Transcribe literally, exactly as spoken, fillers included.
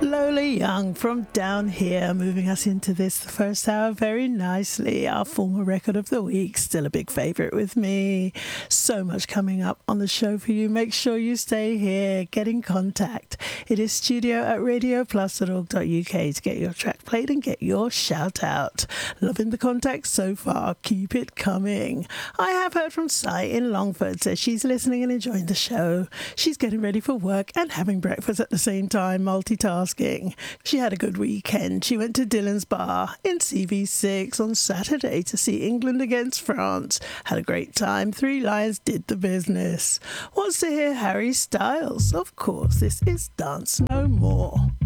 Lola Young from Down Here, moving us into this the first hour very nicely. Our former record of the week, still a big favourite with me. So much coming up on the show for you. Make sure you stay here, get in contact. It is studio at radio plus dot org dot U K to get your track played and get your shout out. Loving the contact so far, keep it coming. I have heard from Sai in Longford, says she's listening and enjoying the show. She's getting ready for work and having breakfast at the same time, multitasking. She had a good weekend. She went to Dylan's Bar in C V six on Saturday to see England against France. Had a great time. Three Lions did the business. Wants to hear Harry Styles? Of course, this is Dance No More.